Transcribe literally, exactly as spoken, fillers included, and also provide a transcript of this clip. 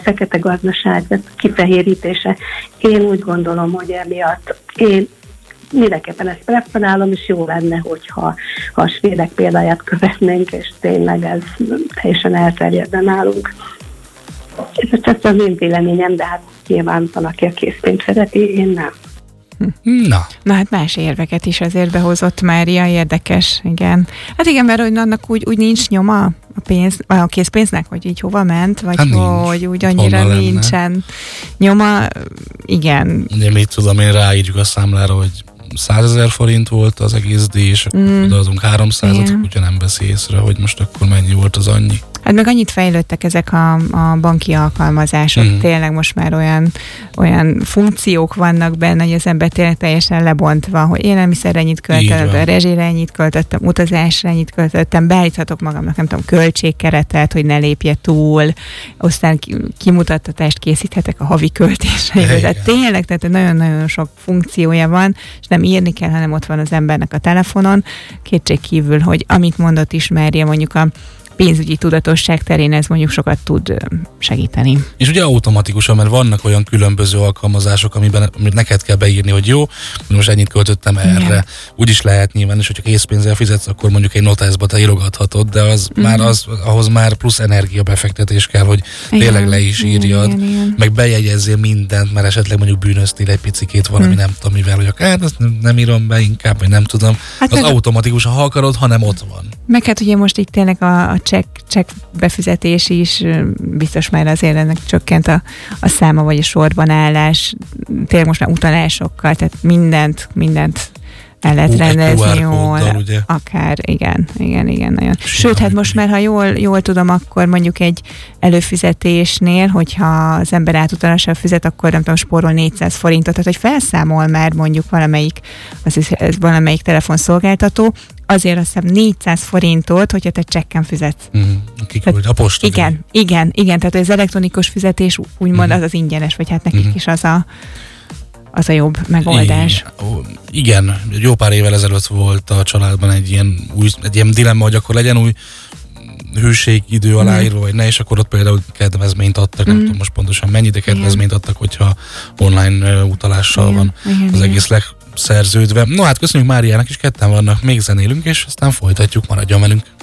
fekete gazdaság kifehérítése. Én úgy gondolom, hogy emiatt én mindenképpen ezt preferálom, és jó lenne, hogyha ha a svédek példáját követnénk, és tényleg ez teljesen elterjedne nálunk. Ez csak az én véleményem, de hát nyilván van, aki a készpénzt szereti, én nem. Na. Na hát más érveket is azért behozott Mária, érdekes, igen. Hát igen, mert hogy annak úgy, úgy nincs nyoma a pénz, a készpénznek, hogy így hova ment, vagy hát hogy úgy annyira honnan nincsen lenne nyoma, igen. Ugye mit tudom én, ráírjuk a számlára, hogy százezer forint volt az egész díj, és akkor mm. odaadunk háromszázat, úgyhogy nem veszi észre, hogy most akkor mennyi volt az annyi. Hát meg annyit fejlődtek ezek a, a banki alkalmazások, mm. tényleg most már olyan, olyan funkciók vannak benne, hogy az ember tényleg teljesen lebontva, hogy élelmiszerre ennyit költöttem, rezsére ennyit költöttem, utazásra ennyit költöttem, beállíthatok magamnak, nem tudom, költségkeretet, hogy ne lépje túl, aztán kimutattatást készíthetek a havi költéseimről. Tehát tényleg, tehát nagyon-nagyon sok funkciója van, és nem írni kell, hanem ott van az embernek a telefonon. Kétség kívül, hogy amit mondott is Mária, mondjuk a pénzügyi tudatosság terén ez mondjuk sokat tud segíteni. És ugye automatikusan, mert vannak olyan különböző alkalmazások, amiben amit neked kell beírni, hogy jó, most ennyit költöttem erre. Igen. Úgy is lehet nyilván, és hogyha készpénzzel fizetsz, akkor mondjuk egy noteszba te írogathatod, de az mm. már az, ahhoz már plusz energiabefektetés kell, hogy igen, tényleg le is írjad, igen, igen. meg bejegyezzél mindent, mert esetleg mondjuk bűnöztél egy picikét valami, mm. nem tudom mivel, hogy akár ezt nem, nem írom be inkább, vagy nem tudom. Hát az automatikusan, ha akarod, hanem ott van. Meg hát ugye most itt tényleg a, a csekk, csekk befizetés is, biztos már azért ennek csökkent a, a száma, vagy a sorban állás, tényleg most már utalásokkal, tehát mindent, mindent el lehet Hú, rendezni jól, kóddal, akár, igen, igen, igen, nagyon. Sőt, hát most már, ha jól, jól tudom, akkor mondjuk egy előfizetésnél, hogyha az ember átutalással fizet, akkor nem tudom, spórol négyszáz forintot, tehát hogy felszámol már mondjuk valamelyik, az is, ez valamelyik telefonszolgáltató, azért azt hiszem négyszáz forintot, hogyha te csekken fizetsz. Mm, tehát, a posta. Igen, igen, igen, tehát az elektronikus fizetés úgymond mm. az az ingyenes, vagy hát nekik mm. is az a az a jobb megoldás. Igen, jó pár évvel ezelőtt volt a családban egy ilyen, új, egy ilyen dilemma, hogy akkor legyen új hűségidő aláírva, mm. vagy ne, és akkor ott például kedvezményt adtak, mm. nem tudom most pontosan mennyi, de kedvezményt adtak, hogyha online uh, utalással igen, van igen, az igen. egész legszerződve. No hát köszönjük Máriának is, ketten vannak, még zenélünk, és aztán folytatjuk, maradjon velünk.